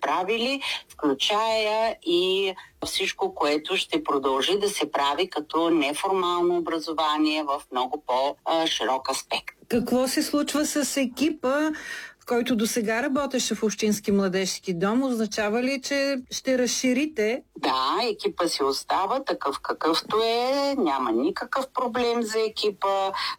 направили, включая и всичко, което ще продължи да се прави като неформално образование в много по-широк аспект. Какво се случва с екипа, който досега работеше в Общински младежки дом? Означава ли, че ще разширите? Да, екипа си остава такъв какъвто е, няма никакъв проблем за екипа.